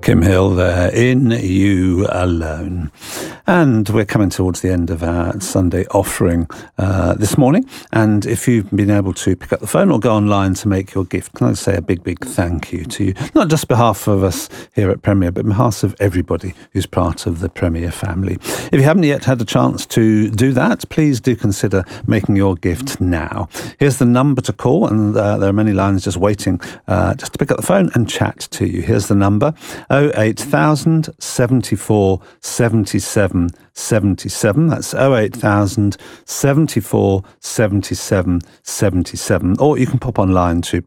Kim Hill there, In You Alone. And we're coming towards the end of our Sunday offering this morning. And if you've been able to pick up the phone or go online to make your gift, can I say a big, big thank you to you, not just on behalf of us here at Premier, but on behalf of everybody who's part of the Premier family. If you haven't yet had a chance to do that, please do consider making your gift now. Here's the number to call, and there are many lines just waiting just to pick up the phone and chat to you. Here's the number, 08000 74 77 77. That's 08000 74 77 77. Or you can pop online to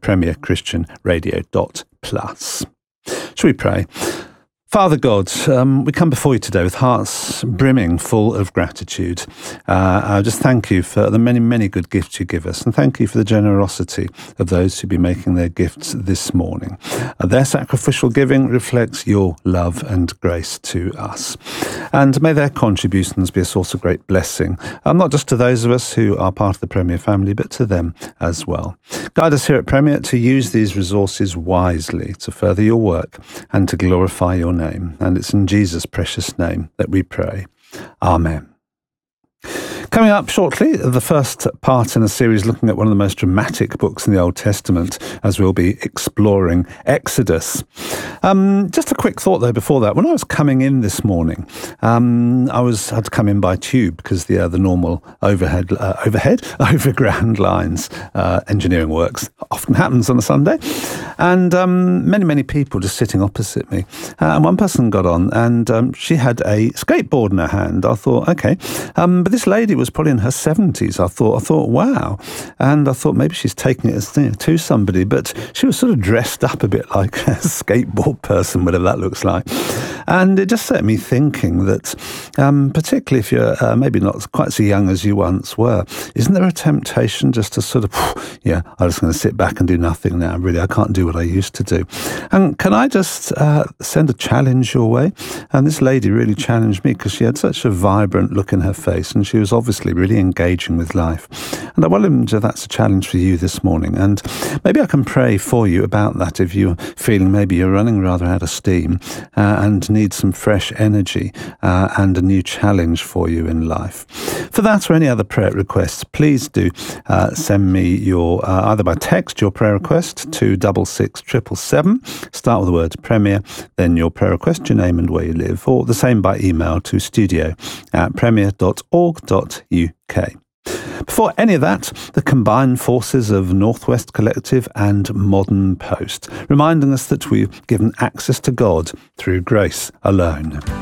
premierchristianradio.plus. Shall we pray? Father God, we come before you today with hearts brimming full of gratitude. I just thank you for the many, many good gifts you give us, and thank you for the generosity of those who be making their gifts this morning. Their sacrificial giving reflects your love and grace to us. And may their contributions be a source of great blessing, not just to those of us who are part of the Premier family, but to them as well. Guide us here at Premier to use these resources wisely to further your work and to glorify your name. And it's in Jesus' precious name that we pray. Amen. Coming up shortly, the first part in a series looking at one of the most dramatic books in the Old Testament, as we'll be exploring Exodus. Just a quick thought, though, before that. When I was coming in this morning, I had to come in by tube because the normal overground lines, engineering works, often happens on a Sunday. And many, many people just sitting opposite me. And one person got on, and she had a skateboard in her hand. I thought, okay. But this lady was probably in her 70s. I thought, wow. And I thought maybe she's taking it as to somebody, but she was sort of dressed up a bit like a skateboard person, whatever that looks like. And it just set me thinking that, particularly if you're maybe not quite so young as you once were, isn't there a temptation just to sort of, I'm just going to sit back and do nothing now. Really, I can't do what I used to do. And can I just send a challenge your way? And this lady really challenged me because she had such a vibrant look in her face, and she was obviously really engaging with life. And I wonder that's a challenge for you this morning. And maybe I can pray for you about that if you're feeling maybe you're running rather out of steam and need some fresh energy and a new challenge for you in life. For that or any other prayer requests, please do send me your, either by text, your prayer request to 66777. Start with the word Premier, then your prayer request, your name and where you live, or the same by email to studio@premier.org.uk. Before any of that, the combined forces of Northwest Collective and Modern Post, reminding us that we've given access to God through grace alone.